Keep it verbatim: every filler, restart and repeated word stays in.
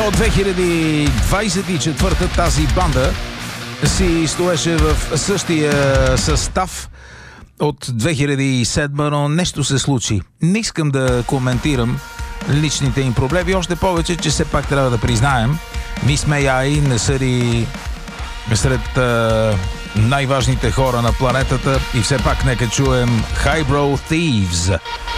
До две хиляди двадесет и четвърта тази банда си стоеше в същия състав от две хиляди и седма, но нещо се случи. Не искам да коментирам личните им проблеми, още повече, че все пак трябва да признаем, Miss May I не са ли сред а, най-важните хора на планетата и все пак нека чуем Highbrow Thieves.